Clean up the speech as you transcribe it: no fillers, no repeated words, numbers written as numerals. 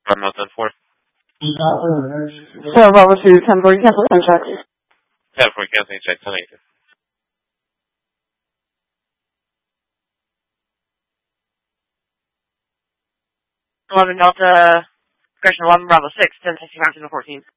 Bravo 10-4. So Bravo 2, 10-4, cancel check. 10-4, canceling check, 10-8. Delta, Correction 11, Bravo 6, 10-65 to the 14.